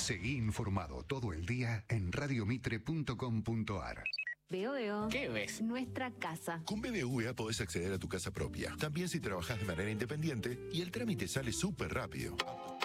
Seguí informado todo el día en radiomitre.com.ar. Veo. ¿Qué ves? Nuestra casa. Con BBVA podés acceder a tu casa propia, también si trabajás de manera independiente y el trámite sale súper rápido.